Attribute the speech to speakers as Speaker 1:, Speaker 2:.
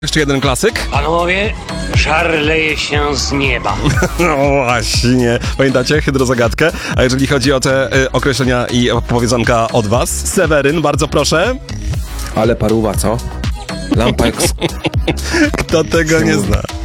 Speaker 1: Jeszcze jeden klasyk.
Speaker 2: Panowie, żar leje się z nieba.
Speaker 1: No właśnie. Pamiętacie hydrozagadkę? A jeżeli chodzi o te określenia i powiedzonka od was, Seweryn, bardzo proszę.
Speaker 3: Ale paruwa, co? Lampa jak...
Speaker 1: Kto tego nie zna?